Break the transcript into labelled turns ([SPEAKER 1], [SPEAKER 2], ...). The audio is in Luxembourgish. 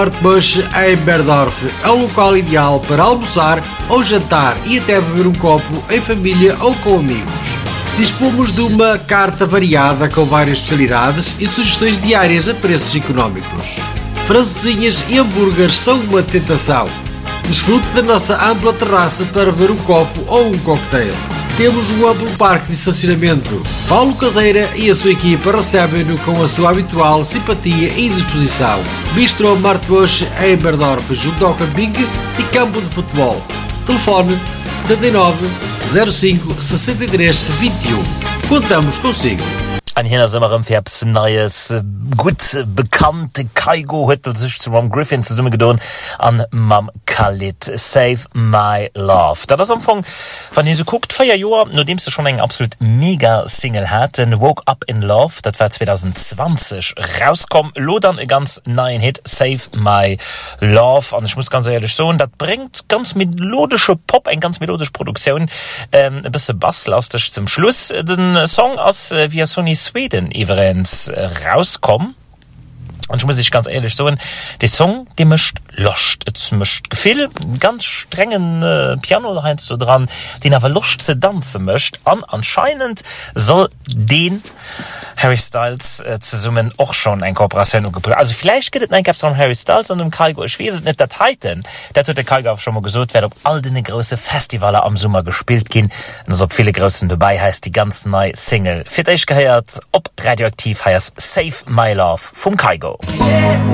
[SPEAKER 1] Bush em Berdorf é o local ideal para almoçar ou jantar e até beber um copo em família ou com amigos. Dispomos de uma carta variada com várias especialidades e sugestões diárias a preços económicos. Francesinhas e hambúrgueres são uma tentação. Desfrute da nossa ampla terraça para beber um copo ou um cocktail. Temos um amplo parque de estacionamento. Paulo Caseira e a sua equipa recebem-no com a sua habitual simpatia e disposição. Bistro Martbush em Berdorf, junto ao camping e campo de futebol. Telefone 79 05 63 21. Contamos consigo.
[SPEAKER 2] An hinner sommerem Verbs neues gut bekannte Kaigo huet sich zu Ron Griffin ze summe gedoen an Mam Khalid Save My Love. Da das Anfang wann ihr so guckt 4 Joer, nur demst du schon eng absolut mega Single hat, den Woke Up in Love, dat war 2020 rauskom, lo dann e ganz neuen Hit Save My Love. Und ich muss ganz ehrlich sagen, dat bringt ganz melodische Pop, eng ganz melodische Produktion, ein bisschen basslastig zum Schluss. Den Song aus via Sony Sweden übrigens rauskommen. Und ich muss ich ganz ehrlich sagen, der Song, der mischt Lust. Es mischt Gefühl, ganz strengen Piano heinz so dran, den aber Lust zu tanzen mischt. Und anscheinend soll den Harry Styles zusammen auch schon eine Kooperation geplant. Also vielleicht geht es nicht von Harry Styles und dem Kaigo. Ich weiß es nicht, das heiten. Da hat der Kaigo auch schon mal gesagt, wird ob all die große Festivale am Sommer gespielt gehen. Und als ob viele Größen dabei heißt die ganz neue Single. Für dich gehört, ob radioaktiv heißt Save My Love vom Kaigo.